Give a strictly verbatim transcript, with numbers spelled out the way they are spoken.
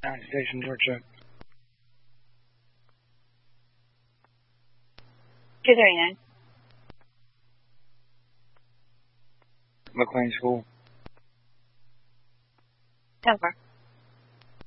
County Station, Georgia. two thirty-nine. McLean School. Over.